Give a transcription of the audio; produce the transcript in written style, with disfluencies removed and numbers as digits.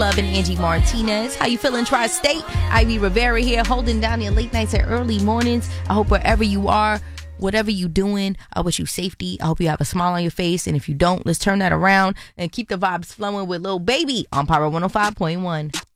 Love and Angie Martinez. How you feeling, Tri-State? Ivy Rivera here, holding down your late nights and early mornings. I hope wherever you are, whatever you doing, I wish you safety. I hope you have a smile on your face. And if you don't, let's turn that around and keep the vibes flowing with Lil Baby on Power 105.1.